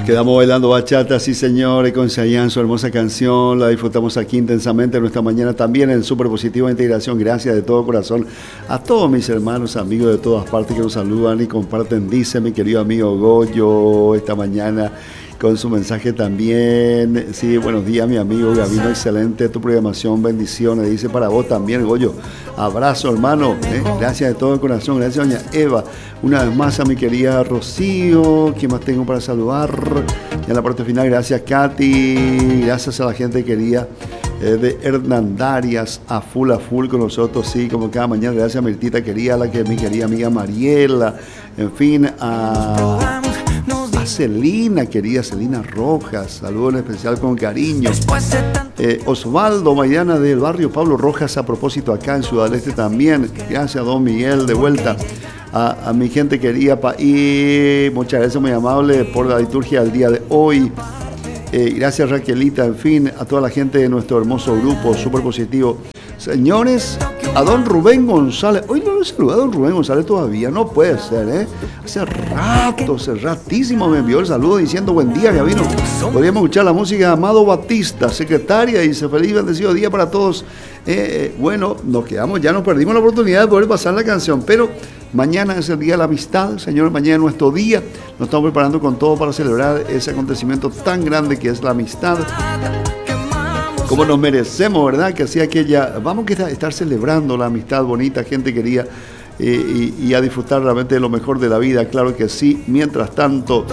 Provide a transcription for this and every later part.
Quedamos bailando bachata, sí señores, con Chayanne, su hermosa canción, la disfrutamos aquí intensamente en nuestra mañana también en Super Positiva Integración. Gracias de todo corazón a todos mis hermanos, amigos de todas partes que nos saludan y comparten. Dice mi querido amigo Goyo esta mañana con su mensaje también. Sí, buenos días mi amigo Gabino, excelente tu programación, bendiciones. Dice para vos también, Goyo. Abrazo hermano, gracias de todo corazón, gracias doña Eva. Una vez más a mi querida Rocío, ¿quién más tengo para saludar? Y en la parte final, gracias Katy, gracias a la gente querida de Hernandarias, a full con nosotros, sí, como cada mañana. Gracias a Mirtita querida, la que mi querida amiga Mariela, en fin, a Celina, querida Celina Rojas, saludo en especial con cariño. Osvaldo Maidana del barrio Pablo Rojas, a propósito acá en Ciudad del Este también. Gracias don Miguel, de vuelta. A mi gente querida, y muchas gracias muy amable por la liturgia del día de hoy. Gracias Raquelita, en fin, a toda la gente de nuestro hermoso grupo, súper positivo. Señores, a don Rubén González, hoy no lo he saludado a don Rubén González todavía, no puede ser, hace ratísimo me envió el saludo diciendo buen día Gabino. Podríamos escuchar la música de Amado Batista, secretaria, dice feliz bendecido día para todos. Bueno, nos quedamos, ya nos perdimos la oportunidad de poder pasar la canción, pero mañana es el Día de la Amistad, señores, mañana es nuestro día, nos estamos preparando con todo para celebrar ese acontecimiento tan grande que es la amistad. Como nos merecemos, ¿verdad? Que así aquella, vamos a estar celebrando la amistad bonita, gente querida, y a disfrutar realmente de lo mejor de la vida, claro que sí. Mientras tanto,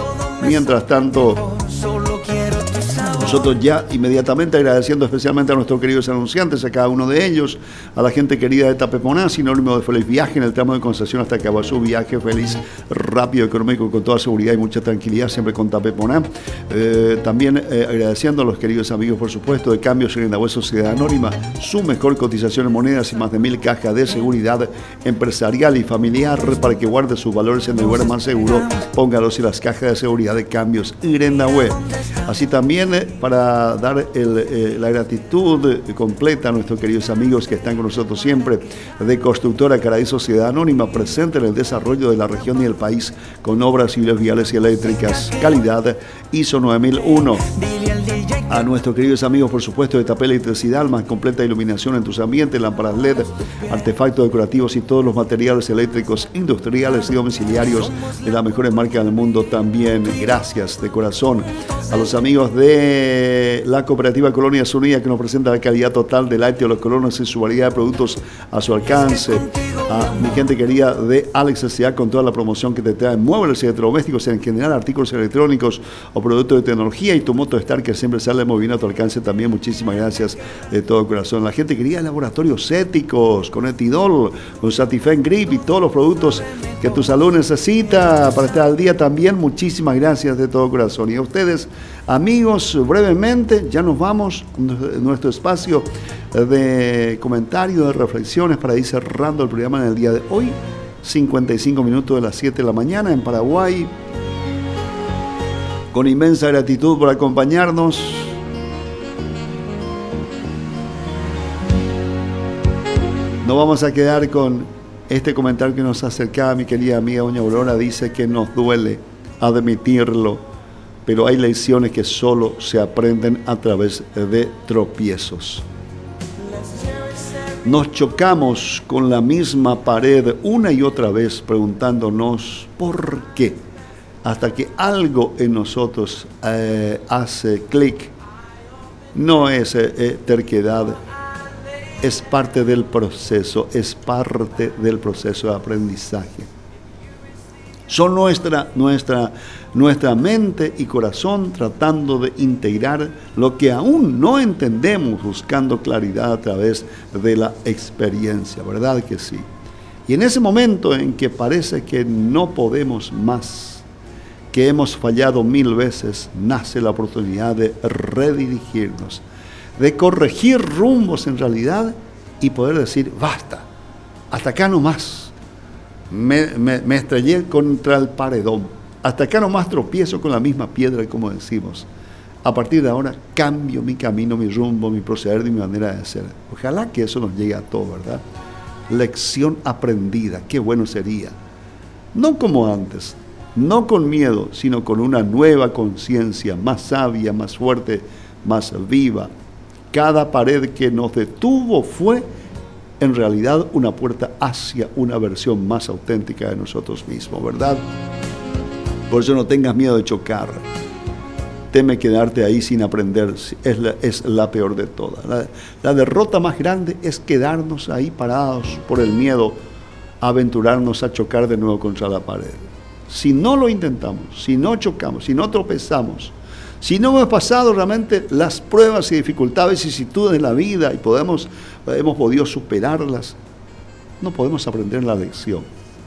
nosotros ya inmediatamente agradeciendo especialmente a nuestros queridos anunciantes, a cada uno de ellos, a la gente querida de Tapeponá, sinónimo de feliz viaje en el tramo de Concepción hasta Caguazú, viaje feliz, rápido, económico, con toda seguridad y mucha tranquilidad, siempre con Tapeponá. También agradeciendo a los queridos amigos, por supuesto, de Cambios en la Sociedad Anónima, su mejor cotización en monedas y más de 1000 cajas de seguridad empresarial y familiar para que guarde sus valores en el lugar más seguro. Póngalos en las cajas de seguridad de Cambios Web. Así también para dar la gratitud completa a nuestros queridos amigos que están con nosotros siempre, de Constructora Caraí Sociedad Anónima, presente en el desarrollo de la región y el país con obras civiles, viales y eléctricas, calidad ISO 9001. A nuestros queridos amigos, por supuesto, de Tapé Electricidad, más completa iluminación en tus ambientes, lámparas LED, artefactos decorativos y todos los materiales eléctricos industriales y domiciliarios de las mejores marcas del mundo también. Gracias de corazón. A los amigos de la Cooperativa Colonias Unidas, que nos presenta la calidad total del lácteo de los colonos y su variedad de productos a su alcance. A mi gente querida de Alex S.A. con toda la promoción que te trae muebles y electrodomésticos, en general artículos electrónicos o productos de tecnología, y tu Moto Star, que siempre sale muy bien a tu alcance también. Muchísimas gracias de todo corazón. La gente querida de Laboratorios Éticos, con Etidol, con Satifen Grip y todos los productos que tu salud necesita para estar al día también. Muchísimas gracias de todo corazón. Y a ustedes, amigos, brevemente, ya nos vamos en nuestro espacio de comentarios, de reflexiones, para ir cerrando el programa en el día de hoy. 55 minutos de las 7 de la mañana en Paraguay. Con inmensa gratitud por acompañarnos. Nos vamos a quedar con este comentario que nos acercaba mi querida amiga doña Aurora. Dice que nos duele admitirlo, pero hay lecciones que solo se aprenden a través de tropiezos. Nos chocamos con la misma pared una y otra vez preguntándonos ¿por qué? Hasta que algo en nosotros hace clic. No es terquedad, es parte del proceso, es parte del proceso de aprendizaje. Son nuestra mente y corazón tratando de integrar lo que aún no entendemos, buscando claridad a través de la experiencia, ¿verdad que sí? Y en ese momento en que parece que no podemos más, que hemos fallado 1000 veces, nace la oportunidad de redirigirnos, de corregir rumbos en realidad y poder decir, basta, hasta acá no más. Me estrellé contra el paredón. Hasta acá nomás tropiezo con la misma piedra, como decimos. A partir de ahora cambio mi camino, mi rumbo, mi proceder y mi manera de ser. Ojalá que eso nos llegue a todos, ¿verdad? Lección aprendida, qué bueno sería. No como antes, no con miedo, sino con una nueva conciencia, más sabia, más fuerte, más viva. Cada pared que nos detuvo fue en realidad una puerta hacia una versión más auténtica de nosotros mismos, ¿verdad? Por eso no tengas miedo de chocar. Teme quedarte ahí sin aprender, es la peor de todas. La derrota más grande es quedarnos ahí parados por el miedo a aventurarnos a chocar de nuevo contra la pared. Si no lo intentamos, si no chocamos, si no tropezamos, si no hemos pasado realmente las pruebas y dificultades y vicisitudes de la vida y hemos podido superarlas, no podemos aprender la lección.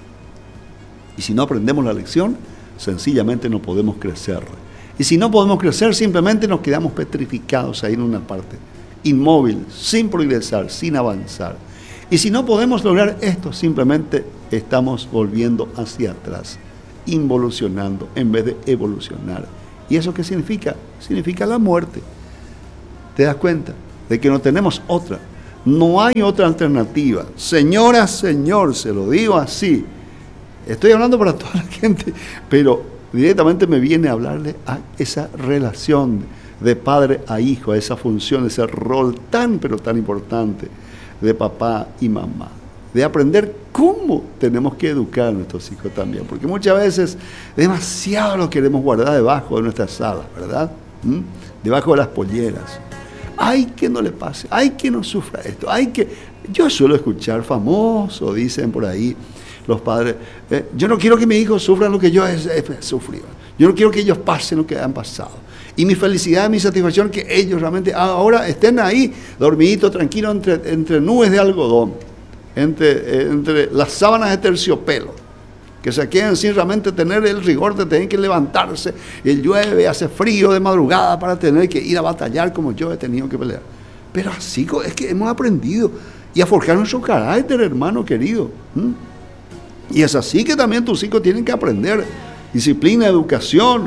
Y si no aprendemos la lección, sencillamente no podemos crecer. Y si no podemos crecer, simplemente nos quedamos petrificados ahí en una parte, inmóvil, sin progresar, sin avanzar. Y si no podemos lograr esto, simplemente estamos volviendo hacia atrás, involucionando en vez de evolucionar. ¿Y eso qué significa? Significa la muerte. ¿Te das cuenta? De que no tenemos otra. No hay otra alternativa. Señora, señor, se lo digo así. Estoy hablando para toda la gente, pero directamente me viene a hablarle a esa relación de padre a hijo, a esa función, ese rol tan, pero tan importante de papá y mamá. De aprender cómo tenemos que educar a nuestros hijos también, porque muchas veces demasiado lo queremos guardar debajo de nuestras salas, ¿verdad? Debajo de las polleras. Ay, que no le pase, ay, que no sufra esto, ay, que... Yo suelo escuchar famosos, dicen por ahí los padres, yo no quiero que mis hijos sufran lo que yo he sufrido, yo no quiero que ellos pasen lo que han pasado. Y mi felicidad, mi satisfacción, que ellos realmente ahora estén ahí, dormiditos, tranquilos, entre nubes de algodón, entre las sábanas de terciopelo, que se queden sin realmente tener el rigor de tener que levantarse, y llueve, hace frío de madrugada para tener que ir a batallar como yo he tenido que pelear. Pero así es que hemos aprendido y a forjar nuestro carácter, hermano querido. Y es así que también tus hijos tienen que aprender disciplina, educación,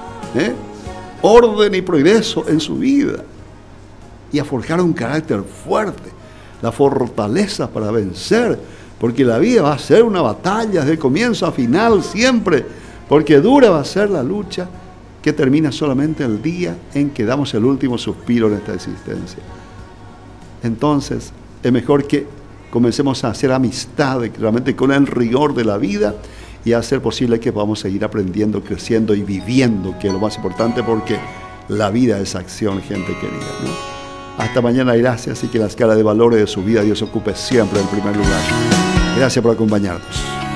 orden y progreso en su vida, y a forjar un carácter fuerte, la fortaleza para vencer, porque la vida va a ser una batalla de comienzo a final siempre, porque dura va a ser la lucha que termina solamente el día en que damos el último suspiro en esta existencia. Entonces es mejor que comencemos a hacer amistad realmente con el rigor de la vida y a hacer posible que podamos seguir aprendiendo, creciendo y viviendo, que es lo más importante, porque la vida es acción, gente querida, ¿no? Hasta mañana, gracias, y que la escala de valores de su vida Dios ocupe siempre el primer lugar. Gracias por acompañarnos.